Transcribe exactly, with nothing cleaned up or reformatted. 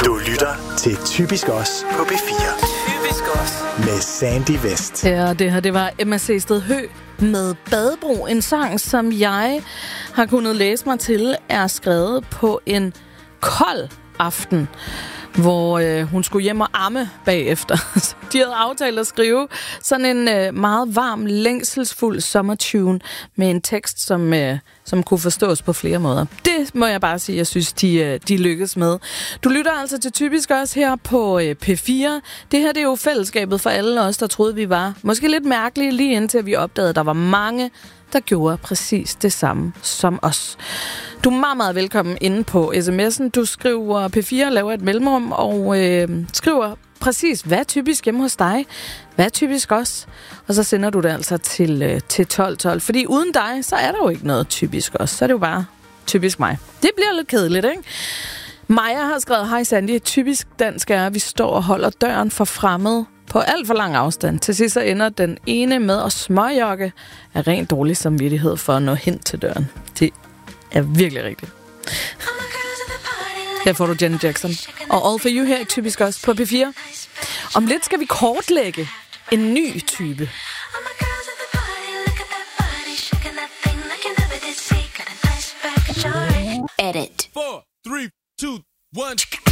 Du lytter til Typisk Os på B fire. Typisk Os med Sandy Vest. Ja, det her, det var Emma Sted Hø med Badebro. En sang, som jeg har kunnet læse mig til, er skrevet på en kold aften, hvor øh, hun skulle hjem og amme bagefter. De havde aftalt at skrive sådan en øh, meget varm, længselsfuld sommertune med en tekst, som, øh, som kunne forstås på flere måder. Det må jeg bare sige, jeg synes, de, øh, de lykkes med. Du lytter altså til Typisk Os her på øh, P fire. Det her det er jo fællesskabet for alle os, der troede, vi var måske lidt mærkelige, lige indtil vi opdagede, at der var mange, der gjorde præcis det samme som os. Du er meget, meget velkommen inde på sms'en. Du skriver P fire, laver et mellemrum og øh, skriver præcis, hvad er typisk hjemme hos dig? Hvad er typisk os? Og så sender du det altså til, øh, til tolv tolv. Fordi uden dig, så er der jo ikke noget typisk os. Så er det jo bare typisk mig. Det bliver lidt kedeligt, ikke? Maja har skrevet, hej Sandy, typisk dansk er, at vi står og holder døren for fremmed på alt for lang afstand. Til sidst så ender den ene med at småjokke af rent dårlig samvittighed for at nå hen til døren. Det er virkelig rigtigt. Her får du Janet Jackson. Og All For You her i Typisk Os på P fire. Om lidt skal vi kortlægge en ny type. Edit. Four, three, two, one.